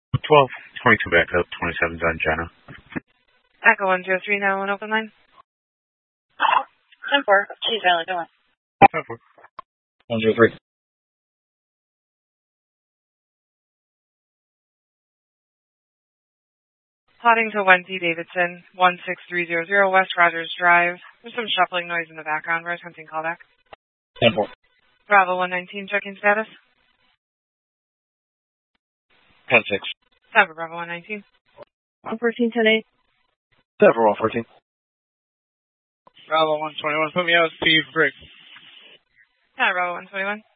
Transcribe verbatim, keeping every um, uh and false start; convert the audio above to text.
twelve, twenty-two back up, twenty-seven's on Jenna. Echo one zero three nine one open line. ten four, Cheese Island, go on. ten four. one zero three. Plotting to Wendy Davidson, one six three zero zero West Rogers Drive. There's some shuffling noise in the background. We're attempting callback. ten four. Bravo one nineteen, checking status. ten six. Denver, Bravo one nineteen. one fourteen, ten eight. Denver one fourteen. Bravo one twenty-one, put me out, Steve Briggs. Yeah, Bravo one twenty-one.